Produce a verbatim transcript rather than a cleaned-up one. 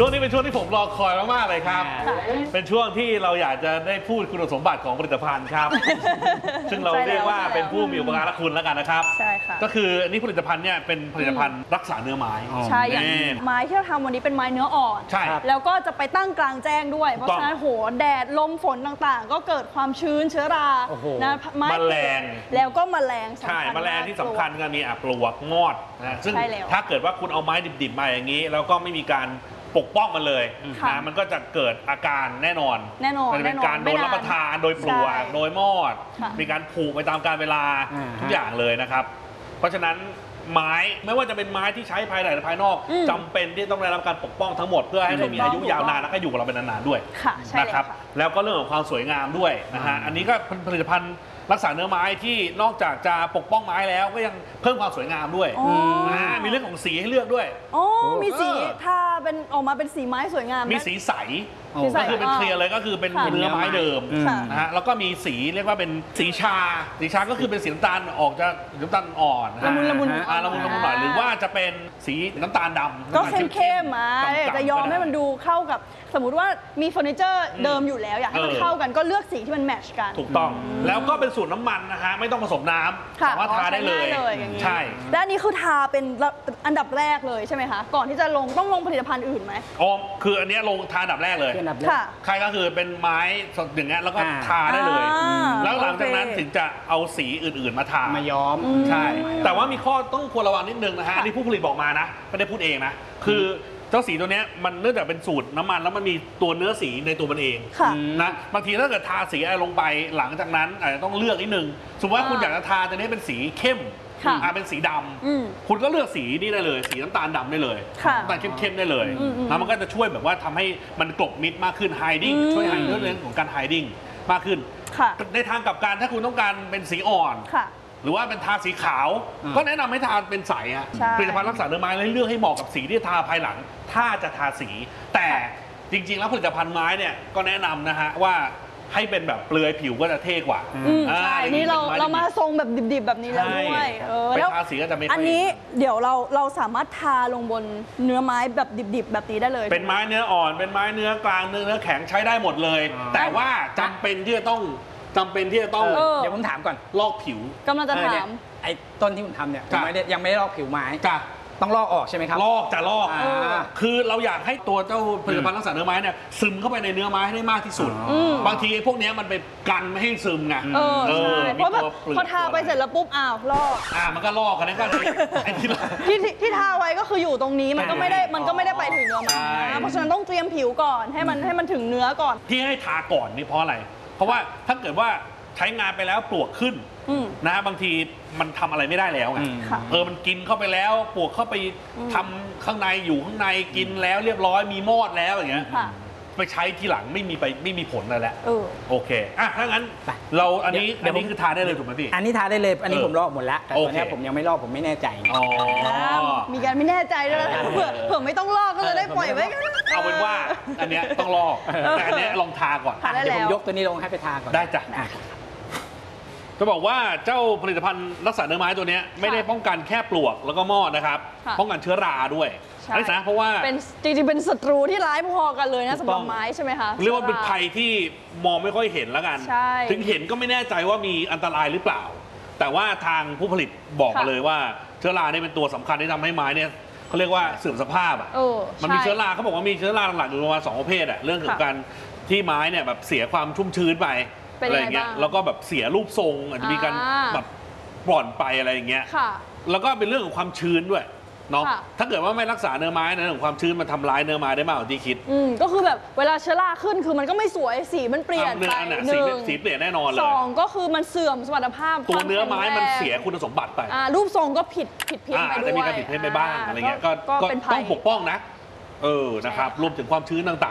ช่วงนี้เป็นช่วงที่ผมรอคอยมากๆเลยครับเป็นช่วงที่เราอยากจะได้พูดคุณสมบัติของผลิตภัณฑ์ครับซึ่งเราเรียกว่าเป็นผู้มีอุปการะคุณแล้วกันนะครับใช่ค่ะก็คืออันนี้ผลิตภัณฑ์เนี่ยเป็นผลิตภัณฑ์รักษาเนื้อไม้ใช่อย่างไม้ที่เราทำวันนี้เป็นไม้เนื้ออ่อนใช่แล้วก็จะไปตั้งกลางแจ้งด้วยเพราะฉะนั้นโหแดดลมฝนต่างๆก็เกิดความชื้นเชื้อรานะไม้แมลงแล้วก็แมลงใช่แมลงที่สำคัญก็มีปลวกงอดนะซึ่งถ้าเกิดว่าคุณเอาไม้ดิบๆมาอย่างนี้แล้วก็ไม่มีการปกป้องมันเลยนะมันก็จะเกิดอาการแน่นอนแน่นอนมันเป็นการโดนรับประทานโดยปลวกโดยมอดมีการผูกไปตามกาลเวลาทุกอย่างเลยนะครับเพราะฉะนั้นไม้ไม่ว่าจะเป็นไม้ที่ใช้ภายในหรือภายนอกจำเป็นที่ต้องได้รับการปกป้องทั้งหมดเพื่อให้ได้มีอายุยาวนานและก็อยู่กับเราเป็นนานๆด้วยนะครับแล้วก็เรื่องของความสวยงามด้วยนะฮะอันนี้ก็เป็นผลิตภัณฑ์รักษาเนื้อไม้ที่นอกจากจะปกป้องไม้แล้วก็ยังเพิ่มความสวยงามด้วยมีเรื่องของสีให้เลือกด้วยอ๋อมีสีถ้าเป็นออกมาเป็นสีไม้สวยงามมีสีใสก็คือเป็นเคลียร์เลยก็คือเป็นเนื้อไม้เดิมนะฮะแล้วก็มีสีเรียกว่าเป็นสีชาสีชาก็คือเป็นสีน้ำตาลออกจากน้ำตาลอ่อนละมุนละมุนละมุนละมุนหน่อยหรือว่าจะเป็นสีน้ำตาลดำก็เข้มๆมาจะยอมให้มันดูเข้ากับสมมุติว่ามีเฟอร์นิเจอร์เดิมอยู่แล้วอยากให้มันเข้ากันก็เลือกสีที่มันแมทช์กันถูกต้องแล้วก็เป็นสูตรน้ำมันนะฮะไม่ต้องผสมน้ำสามารถทาได้เลยใช่และอันนี้คือทาเป็นอันดับแรกเลยใช่ไหมคะก่อนที่จะลงต้องลงผลิตภัณฑ์อื่นไหมอ๋อคืออันนี้ลงทาอันดับแรกเลยใครก็คือเป็นไม้สดอย่างเงี้ยแล้วก็ทาได้เลยแล้วหลังจากนั้นถึงจะเอาสีอื่นๆมาทามาย้อมใช่แต่ว่ามีข้อต้องควรระวังนิดนึงนะฮะนี่ผู้ผลิตบอกมานะไม่ได้พูดเองนะคือเจ้าสีตัวนี้มันเนื่องจากเป็นสูตรน้ำมันแล้วมันมีตัวเนื้อสีในตัวมันเองนะบางทีถ้าเกิดทาสีอะไรลงไปหลังจากนั้นอาจจะต้องเลือกนิดนึงสมมติว่าคุณอยากจะทาตัวนี้เป็นสีเข้มอ่าเป็นสีดำคุณก็เลือกสีนี้ได้เลยสีน้ำตาลดำได้เลยน้ำตาลเข้มๆได้เลยแล้วมันก็จะช่วยแบบว่าทำให้มันกลบมิดมากขึ้น hiding ช่วย hiding เรื่องของการ hiding มากขึ้นในทางกลับกันถ้าคุณต้องการเป็นสีอ่อนหรือว่าเป็นทาสีขาวก็แนะนำให้ทาเป็นใสฮะผลิตภัณฑ์รักษาเนื้อไม้เลือกให้เหมาะกับสีที่ทาภายหลังถ้าจะทาสีแต่จริงๆแล้วผลิตภัณฑ์ไม้เนี่ยก็แนะนำนะฮะว่าให้เป็นแบบเปลือยผิวก็จะเท่กว่าใช่นี่เราเรามาทรงแบบดิบๆแบบนี้แล้วด้วยแล้วทาสีก็จะไม่อันนี้เดี๋ยวเราเราสามารถทาลงบนเนื้อไม้แบบดิบๆแบบนี้ได้เลยเป็นไม้เนื้ออ่อนเป็นไม้เนื้อกลางเนื้อเนื้อแข็งใช้ได้หมดเลยแต่ว่าจำเป็นที่จะต้องจำเป็นที่จะต้องเดี๋ยวผมถามก่อนลอกผิวกำลังจะถามไอ้ต้นที่ผมทำเนี่ยยังไม่ได้ยังไม่ได้ลอกผิวไม้ต้องลอกออกใช่ไหมครับลอกจะลอกคือเราอยากให้ตัวเจ้าผลิตภัณฑ์รักษาเนื้อไม้เนี่ยซึมเข้าไปในเนื้อไม้ให้ได้มากที่สุดบางทีพวกนี้มันไปกันไม่ให้ซึมไงเออใช่เพราะแบบพอทาไปเสร็จแล้วปุ๊บอ้าวลอกอ่ามันก็ลอกกันนั่นก็ไอ้ที่ที่ที่ทาไว้ก็คืออยู่ตรงนี้มันก็ไม่ได้มันก็ไม่ได้ไปถึงเนื้อไม้เพราะฉะนั้นต้องเตรียมผิวก่อนให้มันให้มันถึงเนื้อก่อนที่ให้ทาก่อนนี่เพราะอะไรเพราะว่าถ้าเกิดว่าใช้งานไปแล้วปลวกขึ้นนะบางทีมันทำอะไรไม่ได้แล้วไงเออมันกินเข้าไปแล้วปลวกเข้าไปทำข้างในอยู่ข้างในกินแล้วเรียบร้อยมีมอดแล้วอย่างเงี้ยไปใช้ทีหลังไม่มีไปไม่มีผลอะไรแล้วโอเคอ่ะถ้างั้นเราอันนี้อันนี้คือทาได้เลยถูกไหมพี่อันนี้ทาได้เลยอันนี้ผมลอกหมดแล้วแต่ตอนนี้ผมยังไม่ลอกผมไม่แน่ใจอ๋อมีการไม่แน่ใจด้วยเผื่อเผื่อไม่ต้องลอกก็จะได้ปล่อยไว้เอาเป็นว่าอันเนี้ยต้องลอกแต่อันเนี้ยลองทาก่อนเดี๋ยวผมยกตัวนี้ลงให้ไปทาก่อนได้จ้ะจะบอกว่าเจ้าผลิตภัณฑ์รักษาเนื้อไม้ตัวนี้ไม่ได้ป้องกันแค่ปลวกแล้วก็มอดนะครับป้องกันเชื้อราด้วยนะเพราะว่าเป็นจริงๆเป็นศัตรูที่ร้ายพอกันเลยนะสำหรับไม้ใช่ไหมคะเรียกว่าเป็นภัยที่มองไม่ค่อยเห็นแล้วกันถึงเห็นก็ไม่แน่ใจว่ามีอันตรายหรือเปล่าแต่ว่าทางผู้ผลิตบอกมาเลยว่าเชื้อราเนี่ยเป็นตัวสำคัญที่ทำให้ไม้เนี่ยเขาเรียกว่าเสื่อมสภาพอ่ะมันมีเชื้อราเขาบอกว่ามีเชื้อราหลักๆอยู่ประมาณสองประเภทอ่ะเรื่องของการที่ไม้เนี่ยแบบเสียความชุ่มชื้นไปอะไรเงี้ยแล้วก็แบบเสียรูปทรงอาจจะมีการแบบปร่อนไปอะไรอย่างเงี้ยแล้วก็เป็นเรื่องของความชื้นด้วยเนาะถ้าเกิดว่าไม่รักษาเนื้อไม้ในเรื่องของความชื้นมันทำร้ายเนื้อไม้ได้มากกว่าที่คิดอืมก็คือแบบเวลาเชื้อราขึ้นคือมันก็ไม่สวยสีมันเปลี่ยนไปหนึ่งสีเปลี่ยนแน่นอนเลยสองก็คือมันเสื่อมสมรรถภาพตัวเนื้อไม้มันเสียคุณสมบัติไปรูปทรงก็ผิดผิดเพี้ยนไปด้วยจะมีการผิดเพี้ยนไปบ้างอะไรเงี้ยก็ต้องปกป้องนะเออนะครับรวมถึงความชื้นต่าง